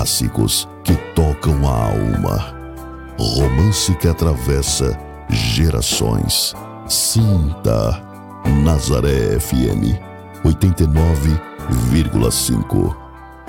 clássicos que tocam a alma. Romance que atravessa gerações. Sinta Nazaré FM 89,5.